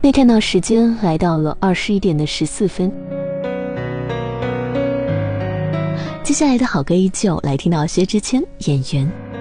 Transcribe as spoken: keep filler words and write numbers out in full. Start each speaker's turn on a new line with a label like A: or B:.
A: 内看到时间来到了二十一点的十四分。接下来的好歌依旧，来听到薛之谦《演员》。